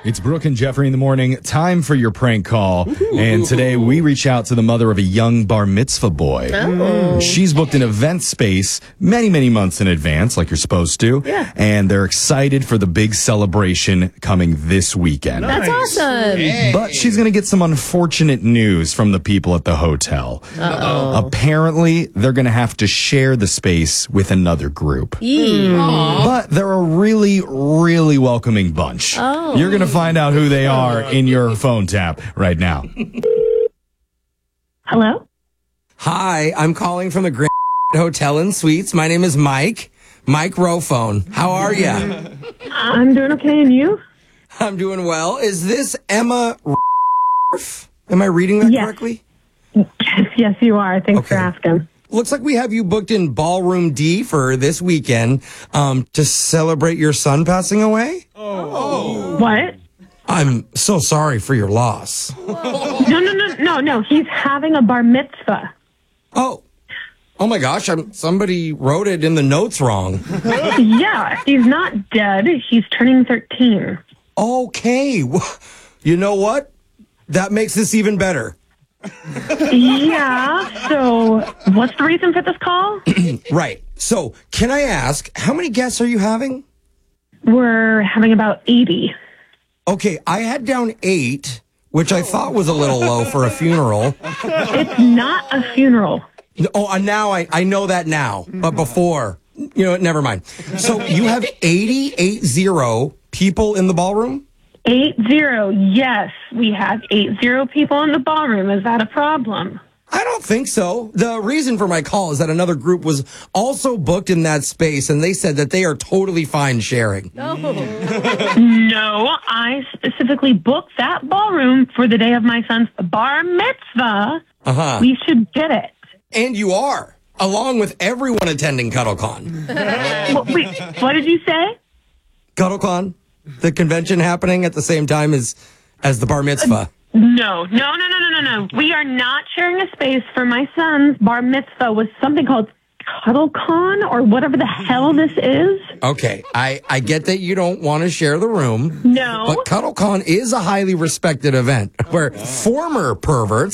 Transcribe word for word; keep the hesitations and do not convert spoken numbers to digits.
It's Brooke and Jeffrey in the morning. Time for your prank call. Ooh. And today we reach out to the mother of a young bar mitzvah boy. Oh. She's booked an event space many, many months in advance, like you're supposed to. Yeah. And they're excited for the big celebration coming this weekend. That's awesome. Hey. But she's going to get some unfortunate news from the people at the hotel. Uh-oh. Apparently, they're going to have to share the space with another group. Yee. But they're a really, really welcoming bunch. Oh. You're going to find out who they are in your phone tap right now. Hello? Hi, I'm calling from the Grand Hotel and Suites. My name is Mike. Mike Rofone. How are you? I'm doing okay, and you? I'm doing well. Is this Emma? Am I reading that Yes. correctly? Yes, yes, you are. Thanks Okay. for asking. Looks like we have you booked in Ballroom D for this weekend um, to celebrate your son passing away. What? I'm so sorry for your loss. No, no, no, no, no. He's having a bar mitzvah. Oh, oh my gosh! I'm, somebody wrote it in the notes wrong. Yeah, he's not dead. He's turning thirteen. Okay, you know what? That makes this even better. Yeah, so what's the reason for this call? Right. So, can I ask, how many guests are you having? We're having about eighty. Okay, I had down eight, which I thought was a little low for a funeral. It's not a funeral. Oh, and now I, I know that now, but before, you know, what, never mind. So you have eighty, eight zero people in the ballroom? Eight zero. Yes, we have eight zero people in the ballroom. Is that a problem? I don't think so. The reason for my call is that another group was also booked in that space, and they said that they are totally fine sharing. Oh. No, I specifically booked that ballroom for the day of my son's bar mitzvah. Uh-huh. We should get it. And you are, along with everyone attending CuddleCon. Well, wait, what did you say? CuddleCon, the convention happening at the same time as as the bar mitzvah. No, no, no, no, no, no, no. We are not sharing a space for my son's bar mitzvah with something called CuddleCon or whatever the hell this is. Okay, I, I get that you don't want to share the room. No. But CuddleCon is a highly respected event where former perverts